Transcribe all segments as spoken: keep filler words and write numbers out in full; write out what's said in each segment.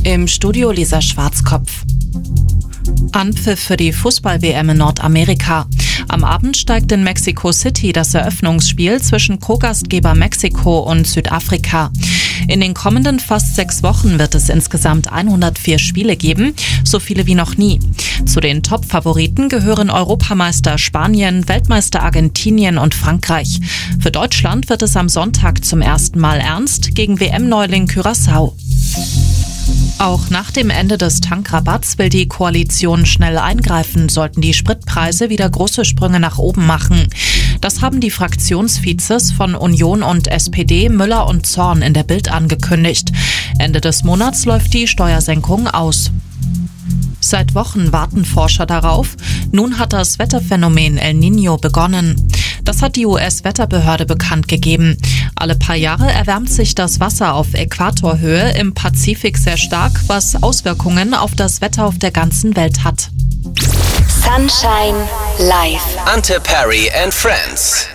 Im Studio Lisa Schwarzkopf. Anpfiff für die Fußball-W M in Nordamerika. Am Abend steigt in Mexico City das Eröffnungsspiel zwischen Co-Gastgeber Mexiko und Südafrika. In den kommenden fast sechs Wochen wird es insgesamt hundertvier Spiele geben, so viele wie noch nie. Zu den Top-Favoriten gehören Europameister Spanien, Weltmeister Argentinien und Frankreich. Für Deutschland wird es am Sonntag zum ersten Mal ernst gegen W M-Neuling Curaçao. Auch nach dem Ende des Tankrabatts will die Koalition schnell eingreifen, sollten die Spritpreise wieder große Sprünge nach oben machen. Das haben die Fraktionsvizes von Union und S P D, Müller und Zorn in der Bild angekündigt. Ende des Monats läuft die Steuersenkung aus. Seit Wochen warten Forscher darauf. Nun hat das Wetterphänomen El Niño begonnen. Das hat die U S-Wetterbehörde bekannt gegeben. Alle paar Jahre erwärmt sich das Wasser auf Äquatorhöhe im Pazifik sehr stark, was Auswirkungen auf das Wetter auf der ganzen Welt hat. Sunshine Live. Ante Perry and Friends.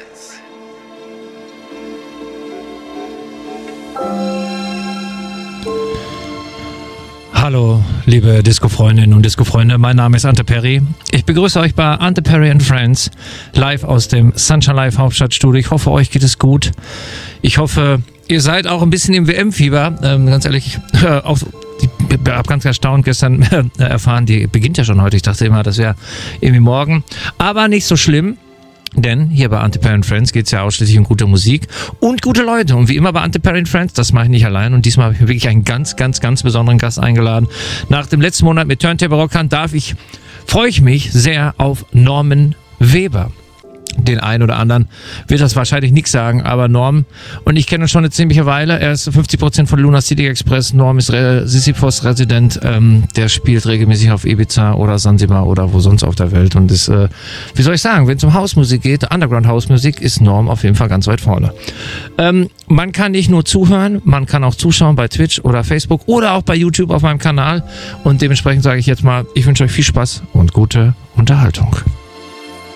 Hallo, liebe Disco-Freundinnen und Disco-Freunde, mein Name ist Ante Perry. Ich begrüße euch bei Ante Perry and Friends, live aus dem Sunshine Live Hauptstadtstudio. Ich hoffe, euch geht es gut. Ich hoffe, ihr seid auch ein bisschen im W M-Fieber. Ähm, ganz ehrlich, äh, auch, ich habe ganz erstaunt gestern äh, erfahren, die beginnt ja schon heute. Ich dachte immer, das wäre irgendwie morgen. Aber nicht so schlimm. Denn hier bei Ante Perry and Friends geht es ja ausschließlich um gute Musik und gute Leute. Und wie immer bei Ante Perry and Friends, das mache ich nicht allein. Und diesmal habe ich mir wirklich einen ganz, ganz, ganz besonderen Gast eingeladen. Nach dem letzten Monat mit Turntable Rockern darf ich, freue ich mich sehr auf Norman Weber. Den einen oder anderen wird das wahrscheinlich nichts sagen, aber Norm, und ich kenne ihn schon eine ziemliche Weile, er ist fünfzig Prozent von Luna City Express, Norm ist Re- Sisyphos-Resident, ähm, der spielt regelmäßig auf Ibiza oder Sansibar oder wo sonst auf der Welt und ist, äh, wie soll ich sagen, wenn es um Hausmusik geht, Underground-Hausmusik, ist Norm auf jeden Fall ganz weit vorne. Ähm, man kann nicht nur zuhören, man kann auch zuschauen bei Twitch oder Facebook oder auch bei YouTube auf meinem Kanal und dementsprechend sage ich jetzt mal, ich wünsche euch viel Spaß und gute Unterhaltung.